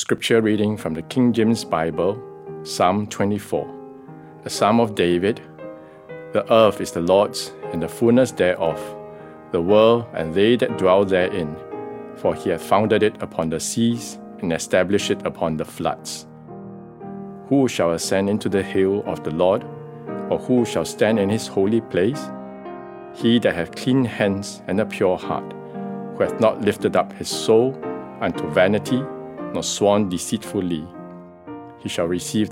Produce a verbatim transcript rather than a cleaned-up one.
scripture reading from the King James Bible, Psalm twenty-four, a psalm of David. The earth is the Lord's, and the fullness thereof, the world and they that dwell therein. For he hath founded it upon the seas, and established it upon the floods. Who shall ascend into the hill of the Lord, or who shall stand in his holy place? He that hath clean hands and a pure heart, who hath not lifted up his soul unto vanity, nor sworn deceitfully. He shall receive